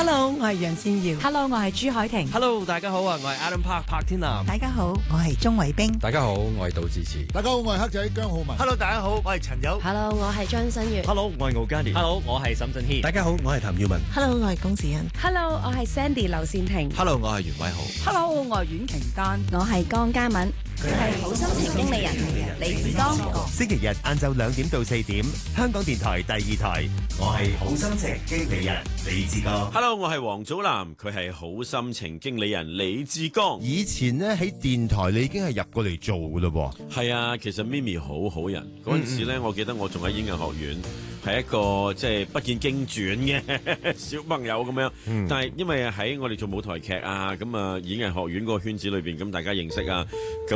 Hello， 我係楊善瑤。 Hello， 我係朱凱婷。 Hello， 大家好啊，我係 Adam Park 柏天南。 大家好，我係鍾偉冰。 大家好，我係杜自持。 大家好，我係黑仔姜浩文。 Hello， 大家好，我係陳友。 Hello， 我係張新月。 Hello， 我係敖嘉年。 Hello， 我係沈振軒。 大家好，我係譚耀文。 Hello， 我係龔子欣。 Hello， 我係 Sandy 劉善婷。 Hello， 我係袁偉豪。 Hello， 我係阮瓊丹。 我係江嘉敏。佢係好心情經理人李志剛。 星期日晏晝2點到4點，香港電台第2台，我係好心情經理人李志剛。 Hello， 我係黃祖藍，佢係好心情經理人李志剛。 以前咧喺電台，你已經係入過嚟做噶咯噃。 係啊，其實 Mimi 好好人。嗰陣時咧，我記得我仲喺演藝學院，係一個即係不見經傳嘅小朋友咁樣。但係因為喺我哋做舞台劇啊，咁啊演藝學院嗰個圈子裏邊，咁大家認識啊。